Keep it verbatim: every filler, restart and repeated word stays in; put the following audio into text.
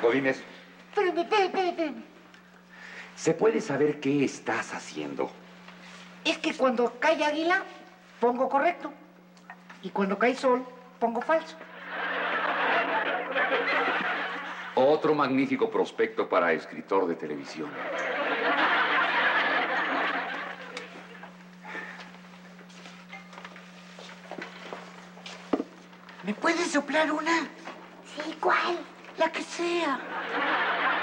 Godínez. Espérame, espérame, espérame, espérame. ¿Se puede saber qué estás haciendo? Es que cuando cae águila, pongo correcto. Y cuando cae sol, pongo falso. Otro magnífico prospecto para escritor de televisión. ¿Me puedes soplar una? Sí, ¿cuál? La que sea.